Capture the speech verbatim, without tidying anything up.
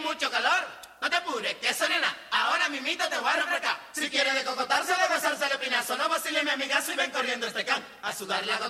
mucho calor. No te apures, que eso nena, ahora mimito te voy a refrescar. Si quieres de cocotarse, de gozarse el pinazo, no vacile mi amigazo y ven corriendo este can. A sudar la gota.